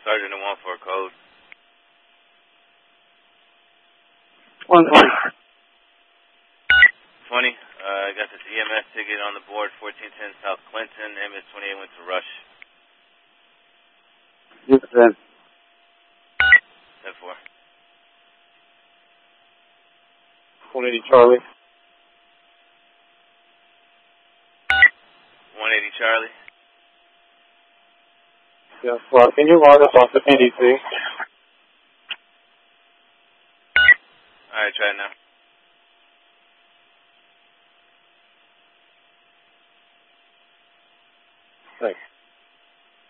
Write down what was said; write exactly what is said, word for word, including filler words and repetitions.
Sergeant one four code. one twenty. twenty. Uh, I got this E M S ticket on the board, fourteen ten South Clinton. M S twenty-eight went to Rush. Yes, sir. ten four. one eighty Charlie. one eighty Charlie. Yes, well, can you log us off the P D C? Alright, try it now.